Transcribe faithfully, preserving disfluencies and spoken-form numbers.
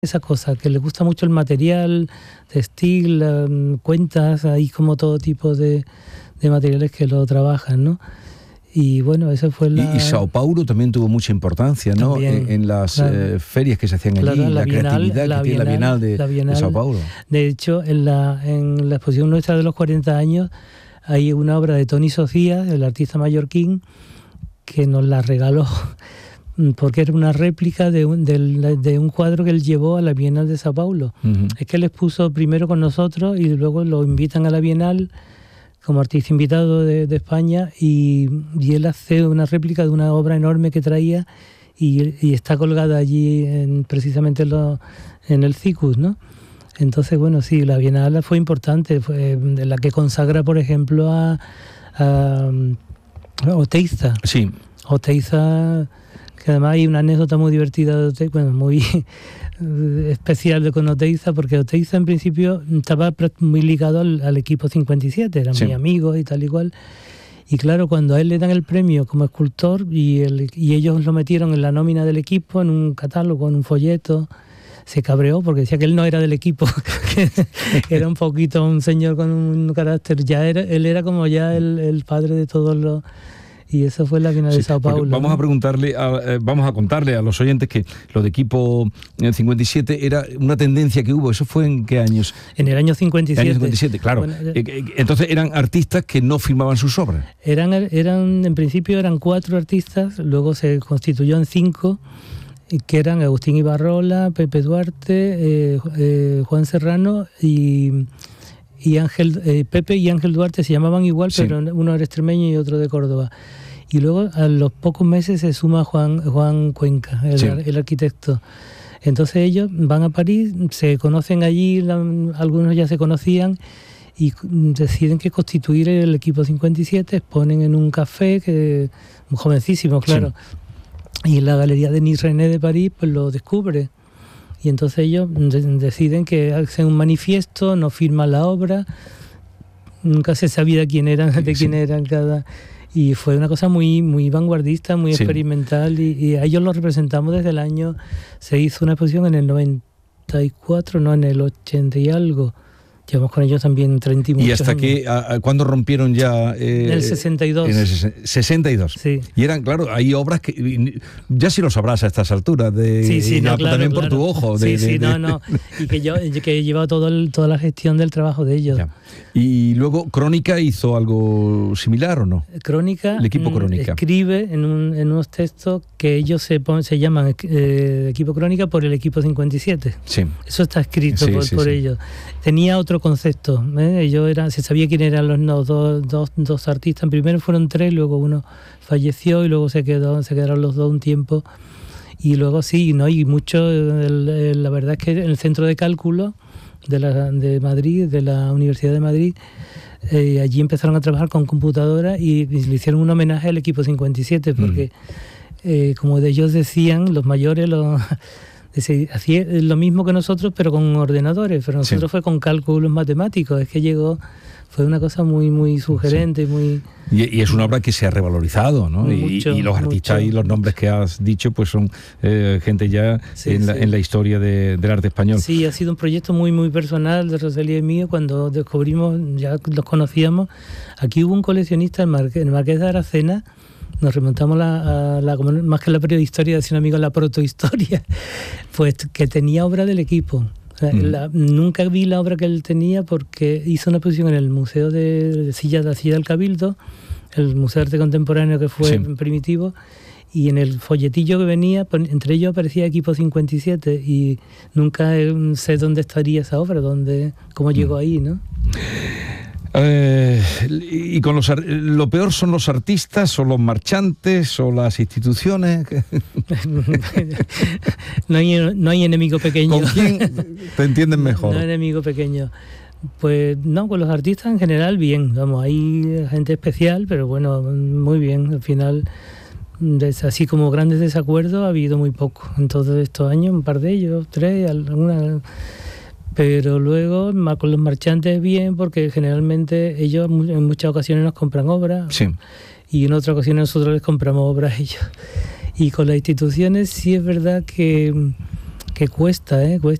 esas cosas, que les gusta mucho el material, textil, um, cuentas, hay como todo tipo de, de materiales que lo trabajan, ¿no? Y bueno, eso fue la... Y, y Sao Paulo también tuvo mucha importancia, ¿no? También, en, en las claro. eh, ferias que se hacían allí, Claro, la la, Bienal, creatividad la que tiene la Bienal de, la Bienal, de Sao Paulo. De hecho, en la, en la exposición nuestra de los cuarenta años hay una obra de Toni Sofía, el artista mallorquín, que nos la regaló porque era una réplica de un, de, de un cuadro que él llevó a la Bienal de Sao Paulo. Uh-huh. Es que él expuso primero con nosotros y luego lo invitan a la Bienal como artista invitado de, de España y, y él hace una réplica de una obra enorme que traía y, y está colgada allí en, precisamente en, lo, en el Cicus, ¿no? Entonces, bueno, sí, la Bienal fue importante, fue la que consagra, por ejemplo, a, a, a Oteiza. Sí. Oteiza, que además hay una anécdota muy divertida, de Oteiza, bueno, muy especial de con Oteiza, porque Oteiza en principio estaba muy ligado al, al equipo cincuenta y siete, eran sí. muy amigos y tal y cual. Y claro, cuando a él le dan el premio como escultor y, el, y ellos lo metieron en la nómina del equipo, en un catálogo, en un folleto, se cabreó porque decía que él no era del equipo, que era un poquito un señor con un carácter, ya era, él era como ya el, el padre de todos los... Y eso fue la Bienal sí, de Sao Paulo. Vamos ¿no? a preguntarle, a, eh, vamos a contarle a los oyentes que lo de equipo cincuenta y siete era una tendencia que hubo. ¿Eso fue en qué años? En el año cincuenta y siete. En el año cincuenta y siete, claro. Bueno, eh, entonces eran artistas que no firmaban sus obras. Eran, eran, en principio eran cuatro artistas, luego se constituyó en cinco, que eran Agustín Ibarrola, Pepe Duarte, eh, eh, Juan Serrano y... y Ángel eh, Pepe y Ángel Duarte se llamaban igual, sí. pero uno era extremeño y otro de Córdoba. Y luego a los pocos meses se suma Juan Juan Cuenca, el, sí. el arquitecto. Entonces ellos van a París, se conocen allí, la, algunos ya se conocían y deciden que constituir el equipo cincuenta y siete, exponen en un café, que muy jovencísimo, claro. Sí. Y la Galería Denis René de París pues lo descubre. Y entonces ellos deciden que hacen un manifiesto, no firman la obra, nunca se sabía quién eran, de quién eran cada... Y fue una cosa muy muy vanguardista, muy sí. experimental, y, y a ellos los representamos desde el año... Se hizo una exposición en el noventa y cuatro, no, en el ochenta y algo. Llevamos con ellos también treinta y muchos ¿Y hasta años. que, a, a, cuándo rompieron ya? Eh, en el sesenta y dos. En el sesenta y dos. Sí. Y eran, claro, hay obras que ya sí lo sabrás a estas alturas, de, sí, sí, no, claro, también claro. por tu ojo. De, sí, sí, de, no, de, no. Y que yo que he llevado todo el, toda la gestión del trabajo de ellos. Ya. Y luego Crónica hizo algo similar, ¿o no? Crónica, el equipo Crónica escribe en, un, en unos textos que ellos se, pon, se llaman eh, equipo Crónica por el equipo cincuenta y siete. Sí. Eso está escrito sí, por, sí, por sí. ellos. Tenía otro concepto. ¿eh? Ellos eran, se sabía quién eran los no, dos, dos, dos artistas. Primero fueron tres, luego uno falleció y luego se quedó, se quedaron los dos un tiempo. Y luego sí, ¿no? Y mucho, el, el, la verdad es que en el Centro de Cálculo de, la, de Madrid, de la Universidad de Madrid, eh, allí empezaron a trabajar con computadoras y, y le hicieron un homenaje al equipo cincuenta y siete, porque mm. eh, como de ellos decían, los mayores los, hacían lo mismo que nosotros, pero con ordenadores, pero nosotros sí. fue con cálculos matemáticos, es que llegó... Fue una cosa muy muy sugerente, sí. muy... Y, y es una obra que se ha revalorizado, ¿no? Mucho, y, y los artistas mucho. Y los nombres que has dicho pues son eh, gente ya sí, en, la, sí. en la historia de, del arte español. Sí, ha sido un proyecto muy muy personal de Rosalía y mío. Cuando descubrimos, ya los conocíamos, aquí hubo un coleccionista, el Marqués, el Marqués de Aracena. Nos remontamos la, a la, más que la prehistoria, decía un amigo, la protohistoria, pues que tenía obra del equipo. O sea, la, nunca vi la obra que él tenía porque hizo una exposición en el Museo de, de Silla, de la Silla del Cabildo, el Museo de Arte Contemporáneo que fue sí. primitivo, y en el folletillo que venía, entre ellos aparecía Equipo cincuenta y siete, y nunca sé dónde estaría esa obra, dónde, cómo llegó ahí, ¿no? Eh, y con los lo peor son los artistas o los marchantes o las instituciones. no hay no hay enemigo pequeño. ¿Con quién te entienden mejor? No hay enemigo pequeño. Pues no, con los artistas en general bien, vamos, hay gente especial, pero bueno, muy bien. Al final, así como grandes desacuerdos ha habido muy poco en todos estos años, un par de ellos, tres, algunas. Pero luego con los marchantes bien, porque generalmente ellos en muchas ocasiones nos compran obras sí. y en otras ocasiones nosotros les compramos obras a ellos. Y con las instituciones sí es verdad que que cuesta, ¿eh? cuesta